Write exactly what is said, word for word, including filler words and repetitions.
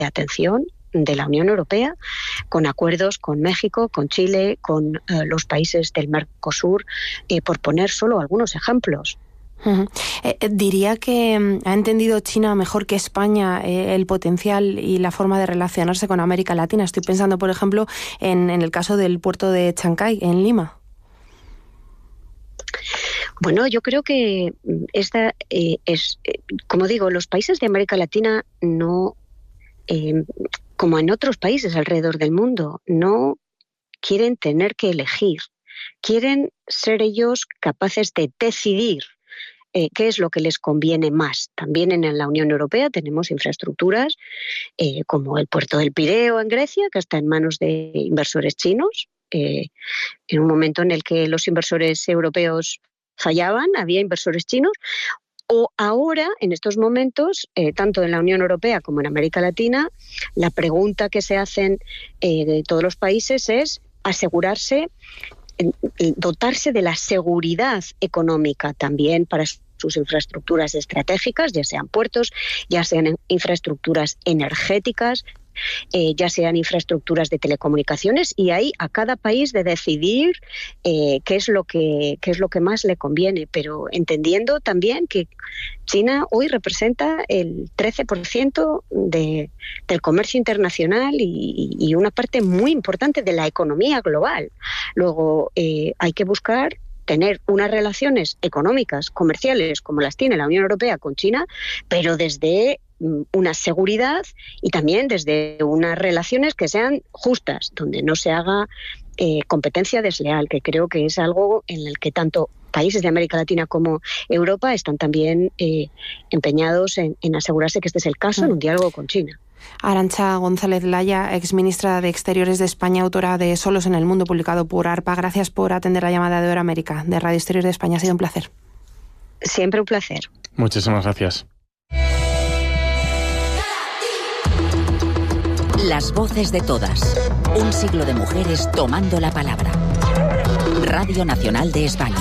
atención de la Unión Europea, con acuerdos con México, con Chile, con eh, los países del Mercosur, eh, por poner solo algunos ejemplos. Uh-huh. Eh, diría que um, ha entendido China mejor que España eh, el potencial y la forma de relacionarse con América Latina. Estoy pensando, por ejemplo, en, en el caso del puerto de Chancay, en Lima. Bueno, yo creo que esta eh, es, eh, como digo, los países de América Latina no, eh, como en otros países alrededor del mundo, no quieren tener que elegir, quieren ser ellos capaces de decidir Eh, qué es lo que les conviene más. También en la Unión Europea tenemos infraestructuras eh, como el puerto del Pireo en Grecia, que está en manos de inversores chinos. Eh, en un momento en el que los inversores europeos fallaban, había inversores chinos. O ahora, en estos momentos, eh, tanto en la Unión Europea como en América Latina, la pregunta que se hacen eh, de todos los países es asegurarse, dotarse de la seguridad económica también para sus infraestructuras estratégicas, ya sean puertos, ya sean infraestructuras energéticas, eh, ya sean infraestructuras de telecomunicaciones, y ahí a cada país de decidir eh, qué es lo que qué es lo que más le conviene, pero entendiendo también que China hoy representa el trece por ciento de, del comercio internacional y, y una parte muy importante de la economía global. Luego eh, hay que buscar tener unas relaciones económicas, comerciales, como las tiene la Unión Europea con China, pero desde una seguridad y también desde unas relaciones que sean justas, donde no se haga eh, competencia desleal, que creo que es algo en el que tanto países de América Latina como Europa están también eh, empeñados en, en asegurarse que este es el caso en un diálogo con China. Arantxa González Laya, exministra de Exteriores de España, autora de Solos en el Mundo, publicado por ARPA. Gracias por atender la llamada de Hora América de Radio Exterior de España. Ha sido un placer. Siempre un placer. Muchísimas gracias. Las voces de todas. Un siglo de mujeres tomando la palabra. Radio Nacional de España.